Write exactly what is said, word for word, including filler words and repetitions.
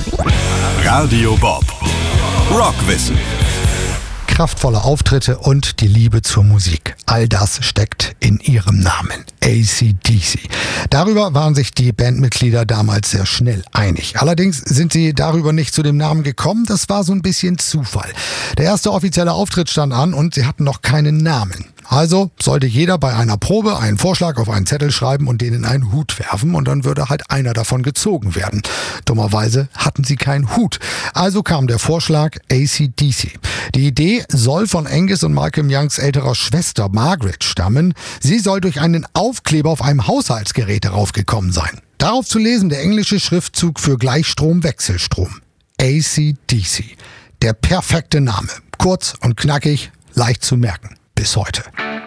Radio Bob. Rockwissen. Kraftvolle Auftritte und die Liebe zur Musik. All das steckt in ihrem Namen. A C D C. Darüber waren sich die Bandmitglieder damals sehr schnell einig. Allerdings sind sie darüber nicht zu dem Namen gekommen. Das war so ein bisschen Zufall. Der erste offizielle Auftritt stand an und sie hatten noch keinen Namen. Also sollte jeder bei einer Probe einen Vorschlag auf einen Zettel schreiben und den in einen Hut werfen und dann würde halt einer davon gezogen werden. Dummerweise hatten sie keinen Hut. Also kam der Vorschlag A C D C. Die Idee soll von Angus und Malcolm Youngs älterer Schwester Margaret stammen. Sie soll durch einen Aufkleber auf einem Haushaltsgerät darauf gekommen sein. Darauf zu lesen der englische Schriftzug für Gleichstrom, Wechselstrom. A C D C. Der perfekte Name. Kurz und knackig, leicht zu merken. Bis heute.